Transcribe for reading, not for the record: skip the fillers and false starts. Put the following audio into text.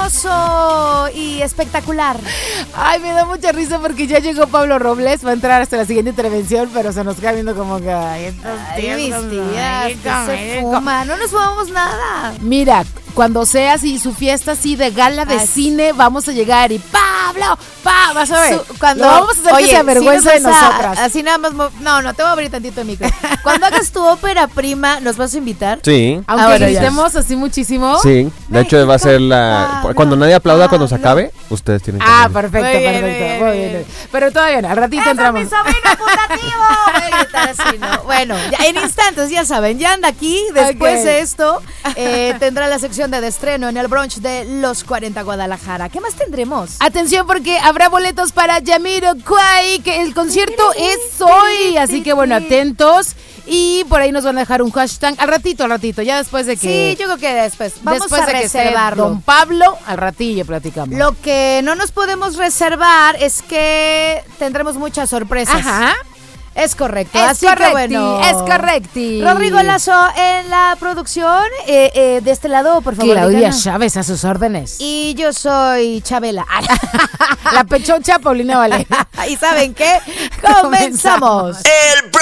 hermoso y espectacular. Ay, me da mucha risa porque ya llegó Pablo Robles, va a entrar hasta la siguiente intervención, pero se nos queda viendo como que... Ay, Mis tías, que se fuma, no nos fumamos nada. Mira, cuando sea así su fiesta así de gala de cine, vamos a llegar y Pablo, vas a ver. Cuando lo vamos a hacer que se avergüence de nosotras. Así nada más, no, te voy a abrir tantito el micro. Cuando hagas tu ópera prima, ¿nos vas a invitar? Sí. Aunque gritemos así muchísimo. Sí, de hecho va a ser cuando nadie aplauda cuando se acabe, ustedes tienen que perfecto, muy bien. Pero todavía no, al ratito entramos. ¡Es mi sobrino putativo! Voy a gritar así, ¿no? Bueno, ya en instantes, ya saben, ya anda aquí. Después de esto, tendrá la sección de estreno en el brunch de Los 40 Guadalajara. ¿Qué más tendremos? Atención porque habrá boletos para Jamiroquai, que el concierto es hoy, así que bueno, atentos. Y por ahí nos van a dejar un hashtag al ratito, ya después de que... Sí, yo creo que después. Vamos a reservarlo. Don Pablo, al ratillo platicamos. Lo que no nos podemos reservar es que tendremos muchas sorpresas. Ajá. Es correcto. Es correcto. Rodrigo Lazo en la producción. De este lado, por favor. Claudia Chávez a sus órdenes. Y yo soy Chabela. La pechocha Paulina Valera. ¿Y saben qué? ¡Comenzamos!